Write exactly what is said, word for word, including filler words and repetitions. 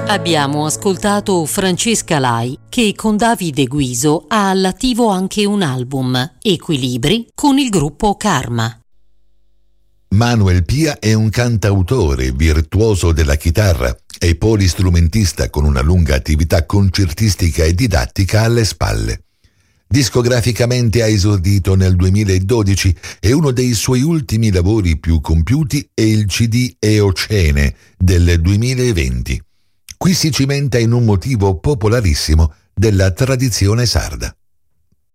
Abbiamo ascoltato Francesca Lai, che con Davide Guiso ha all'attivo anche un album, Equilibri, con il gruppo Karma. Manuel Pia è un cantautore virtuoso della chitarra e polistrumentista con una lunga attività concertistica e didattica alle spalle. Discograficamente ha esordito nel duemiladodici e uno dei suoi ultimi lavori più compiuti è il C D Eocene del duemilaventi. Qui si cimenta in un motivo popolarissimo della tradizione sarda.